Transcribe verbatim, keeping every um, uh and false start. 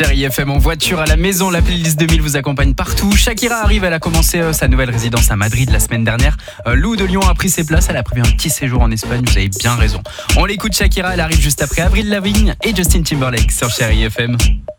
Chérie F M en voiture, à la maison, la playlist deux mille vous accompagne partout. Shakira arrive, elle a commencé euh, sa nouvelle résidence à Madrid la semaine dernière. Euh, Lou de Lyon a pris ses places, elle a prévu un petit séjour en Espagne, vous avez bien raison. On l'écoute, Shakira, elle arrive juste après Avril Lavigne et Justin Timberlake sur Chérie F M.